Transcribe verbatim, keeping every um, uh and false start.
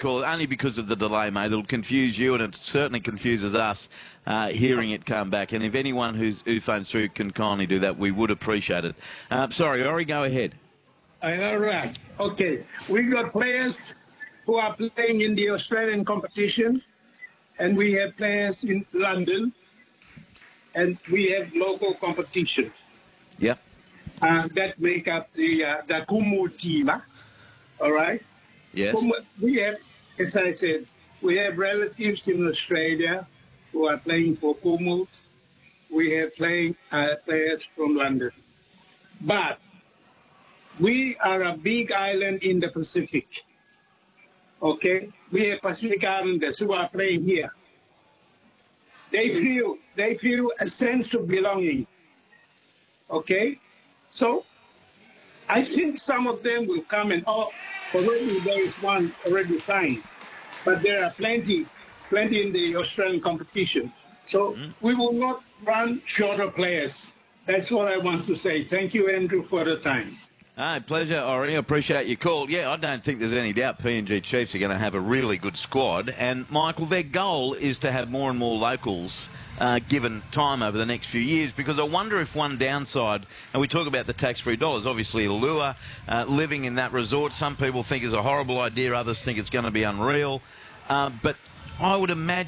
call, only because of the delay, mate. It'll confuse you, and it certainly confuses us uh, hearing it come back. And if anyone who's, who phones through can kindly do that, we would appreciate it. Uh, sorry, Ori, go ahead. All right. Okay. We got players who are playing in the Australian competition, and we have players in London, and we have local competition. Yep. Uh, that make up the uh, the Kumu team. Huh? All right. Yes. We have, as I said, we have relatives in Australia who are playing for Kumus. We have playing uh, players from London, but we are a big island in the Pacific. Okay, we have Pacific Islanders who are playing here. They feel they feel a sense of belonging. Okay. So, I think some of them will come and, oh, already there is one already signed. But there are plenty, plenty in the Australian competition. So, mm-hmm. we will not run short of players. That's what I want to say. Thank you, Andrew, for the time. Ah, pleasure, Ori. I appreciate your call. Yeah, I don't think there's any doubt P N G Chiefs are going to have a really good squad. And, Michael, their goal is to have more and more locals Uh, given time over the next few years, because I wonder if one downside, and we talk about the tax-free dollars, obviously allure, uh, living in that resort, some people think is a horrible idea, others think it's going to be unreal, uh, but I would imagine